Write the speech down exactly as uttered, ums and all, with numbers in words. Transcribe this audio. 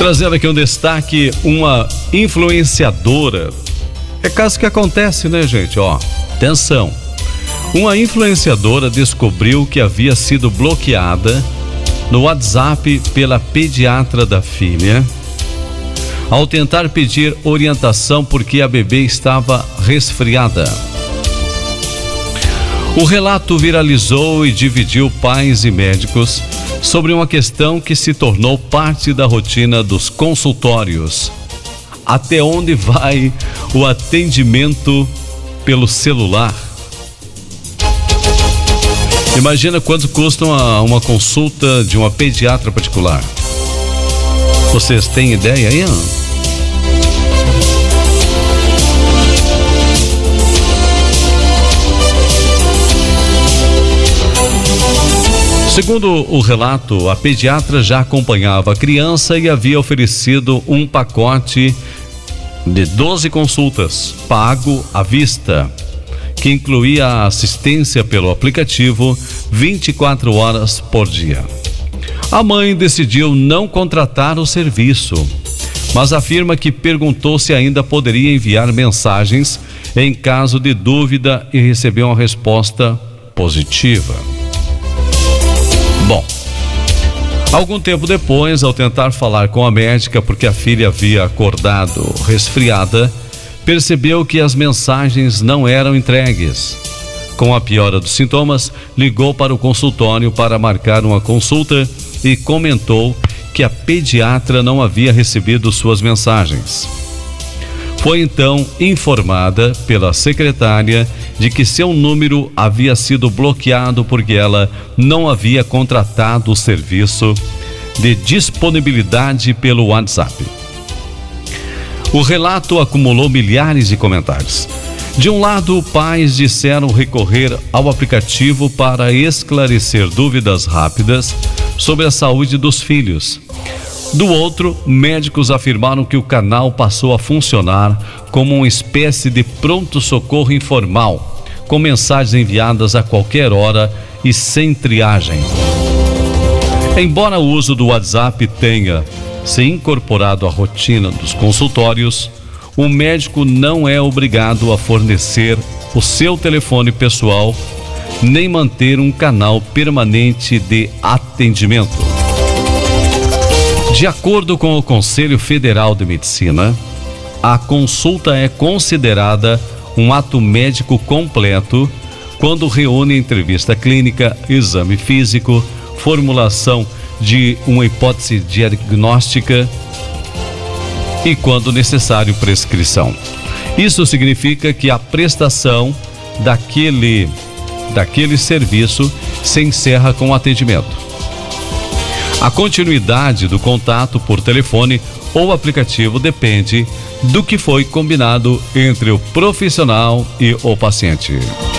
Trazendo aqui um destaque, uma influenciadora. É caso que acontece, né, gente? Ó, atenção. Uma influenciadora descobriu que havia sido bloqueada no WhatsApp pela pediatra da filha ao tentar pedir orientação porque a bebê estava resfriada. O relato viralizou e dividiu pais e médicos sobre uma questão que se tornou parte da rotina dos consultórios. Até onde vai o atendimento pelo celular? Imagina quanto custa uma, uma consulta de uma pediatra particular. Vocês têm ideia aí? Não? Segundo o relato, a pediatra já acompanhava a criança e havia oferecido um pacote de doze consultas, pago à vista, que incluía a assistência pelo aplicativo vinte e quatro horas por dia. A mãe decidiu não contratar o serviço, mas afirma que perguntou se ainda poderia enviar mensagens em caso de dúvida e recebeu uma resposta positiva. Bom, algum tempo depois, ao tentar falar com a médica porque a filha havia acordado resfriada, percebeu que as mensagens não eram entregues. Com a piora dos sintomas, ligou para o consultório para marcar uma consulta e comentou que a pediatra não havia recebido suas mensagens. Foi então informada pela secretária de que seu número havia sido bloqueado porque ela não havia contratado o serviço de disponibilidade pelo WhatsApp. O relato acumulou milhares de comentários. De um lado, pais disseram recorrer ao aplicativo para esclarecer dúvidas rápidas sobre a saúde dos filhos. Do outro, médicos afirmaram que o canal passou a funcionar como uma espécie de pronto-socorro informal, com mensagens enviadas a qualquer hora e sem triagem. Embora o uso do WhatsApp tenha se incorporado à rotina dos consultórios, o médico não é obrigado a fornecer o seu telefone pessoal nem manter um canal permanente de atendimento. De acordo com o Conselho Federal de Medicina, a consulta é considerada um ato médico completo quando reúne entrevista clínica, exame físico, formulação de uma hipótese diagnóstica e, quando necessário, prescrição. Isso significa que a prestação daquele, daquele serviço se encerra com o atendimento. A continuidade do contato por telefone ou aplicativo depende do que foi combinado entre o profissional e o paciente.